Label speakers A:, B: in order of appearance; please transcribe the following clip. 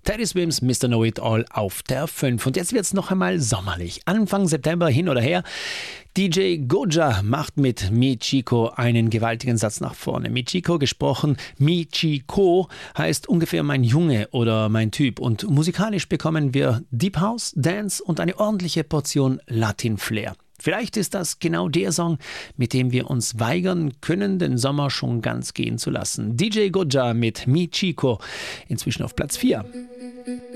A: Teddy Swims, Mr. Know-It-All auf der 5. Und jetzt wird es noch einmal sommerlich. Anfang September, hin oder her. DJ Goja macht mit Michiko einen gewaltigen Satz nach vorne. Michiko gesprochen, Michiko heißt ungefähr mein Junge oder mein Typ. Und musikalisch bekommen wir Deep House, Dance und eine ordentliche Portion Latin-Flair. Vielleicht ist das genau der Song, mit dem wir uns weigern können, den Sommer schon ganz gehen zu lassen. DJ Goja mit Michiko, inzwischen auf Platz 4.